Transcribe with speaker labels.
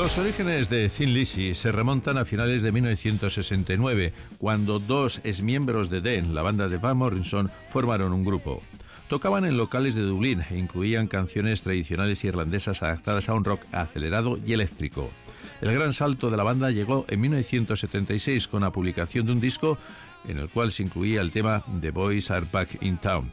Speaker 1: Los orígenes de Thin Lizzy se remontan a finales de 1969, cuando dos exmiembros de The, la banda de Van Morrison, formaron un grupo. Tocaban en locales de Dublín e incluían canciones tradicionales irlandesas adaptadas a un rock acelerado y eléctrico. El gran salto de la banda llegó en 1976 con la publicación de un disco en el cual se incluía el tema The Boys Are Back in Town.